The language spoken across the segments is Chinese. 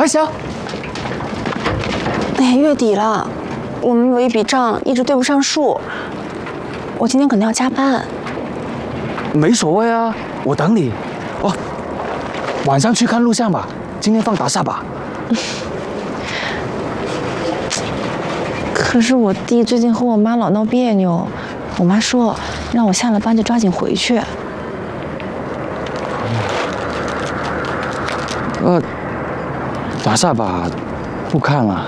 行。哎，月底了，我们有一笔账一直对不上数，我今天可能要加班。 没所谓啊，我等你。哦，晚上去看录像吧，今天放打煞吧。 可是我弟最近和我妈老闹别扭，我妈说让我下了班就抓紧回去。 打煞吧，不看了。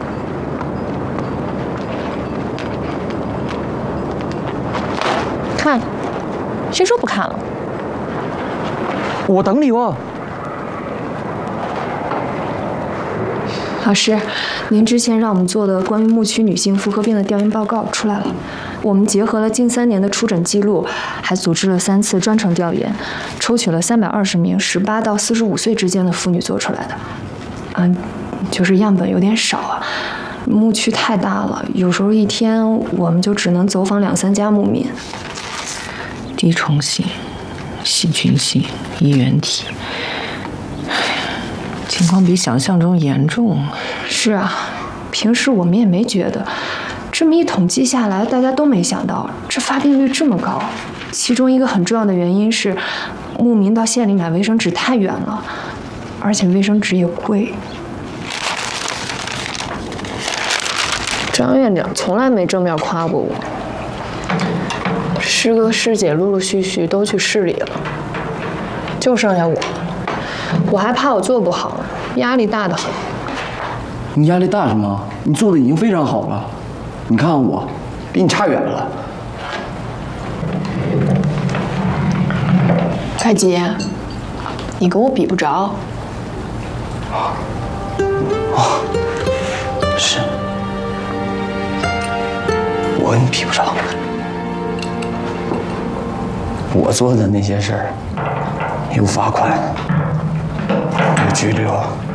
看，谁说不看了？ 我等你哦。 老师，您之前让我们做的关于牧区女性妇科病的调研报告出来了。我们结合了近3年的出诊记录，还组织了3次专程调研，抽取了320名18到45岁之间的妇女做出来的。就是样本有点少啊，牧区太大了，有时候一天我们就只能走访2、3家牧民。 滴虫性、细菌性、衣原体，情况比想象中严重。 是啊，平时我们也没觉得，这么一统计下来，大家都没想到这发病率这么高。其中一个很重要的原因是，牧民到县里买卫生纸太远了，而且卫生纸也贵。 张院长从来没正面夸过我。师哥师姐陆陆续续都去市里了，就剩下我。我还怕我做不好，压力大得很。 你压力大什么？你做的已经非常好了。你看看我，比你差远了。 凯吉，你跟我比不着。 是，我跟你比不着。我做的那些事儿，有罚款，有拘留。